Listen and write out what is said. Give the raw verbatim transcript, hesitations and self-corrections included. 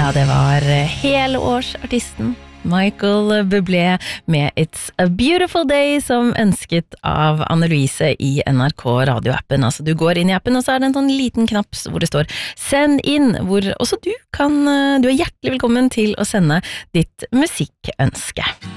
Ja, det var helårsartisten Michael Bublé med It's a Beautiful Day som ønsket av Anne-Louise i N R K radioappen. Altså du går inn i appen og så er det en sånn liten knapp hvor det står send inn, hvor også du kan, du er hjertelig velkommen til å sende ditt musikkønske.